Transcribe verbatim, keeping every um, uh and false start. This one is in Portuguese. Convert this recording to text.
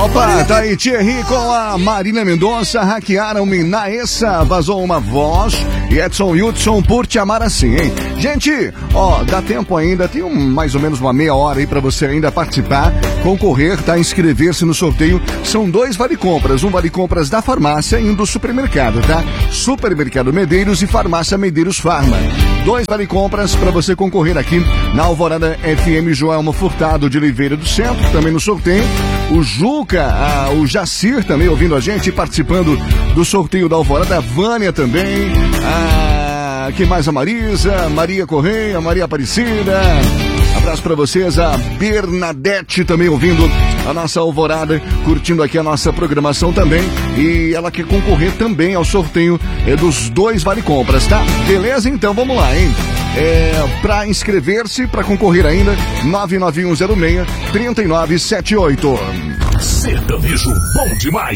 Opa, tá aí Thierry com a Marina Mendonça, hackearam-me na essa, vazou uma voz, e Edson Hudson por te amar assim, hein? Gente, ó, dá tempo ainda, tem um, mais ou menos uma meia hora aí pra você ainda participar, concorrer, tá? Inscrever-se no sorteio. São dois vale-compras, um vale-compras da farmácia e um do supermercado, tá? Supermercado Medeiros e Farmácia Medeiros Farma. Dois vale-compras pra você concorrer aqui na Alvorada F M. Joelma Furtado de Oliveira do Centro, também no sorteio. O Juca, a, o Jacir também ouvindo a gente, participando do sorteio da Alvorada. A Vânia também. A, quem mais? A Marisa, Maria Correia, Maria Aparecida. Abraço pra vocês. A Bernadette também ouvindo a nossa Alvorada, curtindo aqui a nossa programação também. E ela quer concorrer também ao sorteio é, dos dois vale-compras, tá? Beleza? Então vamos lá, hein? É, para inscrever-se, para concorrer ainda, nove nove um zero seis, três nove sete oito. Sertanejo bom demais.